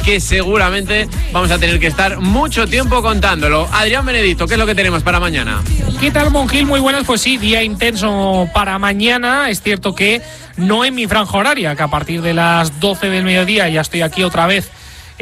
que seguramente vamos a tener que estar mucho tiempo contándolo. Adrián Benedicto, ¿qué es lo que tenemos para mañana? ¿Qué tal, Monjil? Muy buenas. Pues sí, día intenso para mañana. Es cierto que no en mi franja horaria, que a partir de las 12 del mediodía ya estoy aquí otra vez.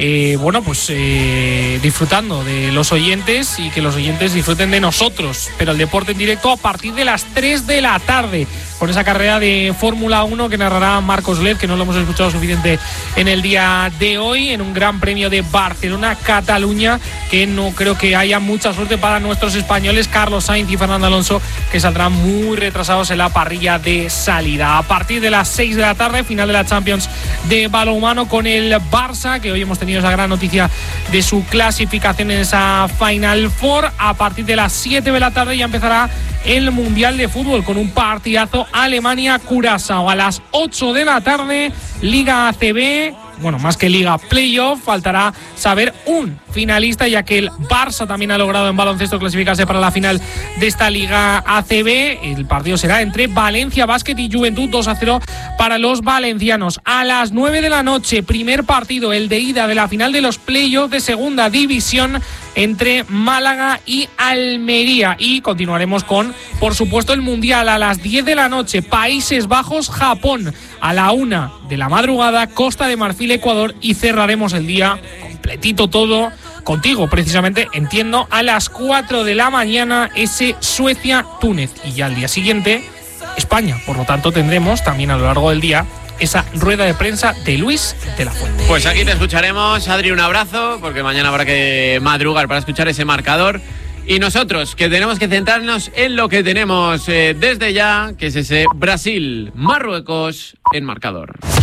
Disfrutando de los oyentes y que los oyentes disfruten de nosotros, pero el deporte en directo a partir de las 3 de la tarde con esa carrera de Fórmula 1 que narrará Marcos Led, que no lo hemos escuchado suficiente en el día de hoy, en un Gran Premio de Barcelona-Cataluña, que no creo que haya mucha suerte para nuestros españoles, Carlos Sainz y Fernando Alonso, que saldrán muy retrasados en la parrilla de salida. A partir de las 6 de la tarde, final de la Champions de balonmano con el Barça, que hoy hemos tenido esa gran noticia de su clasificación en esa Final Four. A partir de las 7 de la tarde ya empezará el Mundial de Fútbol con un partidazo Alemania-Curazao. A las 8 de la tarde, Liga ACB, bueno, más que Liga Playoff, faltará saber un finalista, ya que el Barça también ha logrado en baloncesto clasificarse para la final de esta Liga ACB. El partido será entre Valencia Basket y Juventud, 2-0 para los valencianos. A las 9 de la noche, primer partido, el de ida de la final de los playoffs de segunda división entre Málaga y Almería. Y continuaremos con, por supuesto, el Mundial. A las 10 de la noche, Países Bajos, Japón. A la 1 de la madrugada, Costa de Marfil, Ecuador. Y cerraremos el día completito todo contigo, precisamente, entiendo, a las 4 de la mañana, ese Suecia-Túnez. Y ya al día siguiente, España. Por lo tanto, tendremos también a lo largo del día esa rueda de prensa de Luis de la Fuente. Pues aquí te escucharemos, Adri, un abrazo, porque mañana habrá que madrugar para escuchar ese marcador. Y nosotros, que tenemos que centrarnos en lo que tenemos desde ya, que es ese Brasil-Marruecos en marcador.